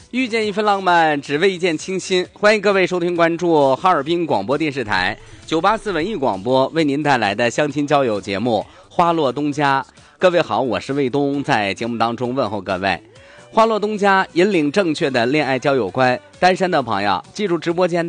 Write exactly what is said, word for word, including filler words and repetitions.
遇见一份浪漫，只为一见倾心。欢迎各位收听关注哈尔滨广播电视台九八四文艺广播为您带来的相亲交友节目《花落东家》。各位好，我是卫东，在节目当中问候各位。花落东家引领正确的恋爱交友观，单身的朋友记住直播间